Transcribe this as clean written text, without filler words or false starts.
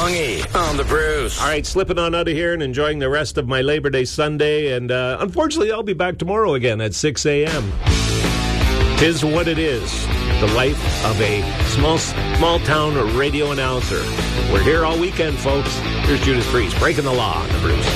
Bongi on the Bruce. All right, slipping on out of here and enjoying the rest of my Labor Day Sunday. And unfortunately, I'll be back tomorrow again at 6 a.m. 'Tis what it is. The life of a small town radio announcer. We're here all weekend, folks. Here's Judas Priest, breaking the law on the Bruce.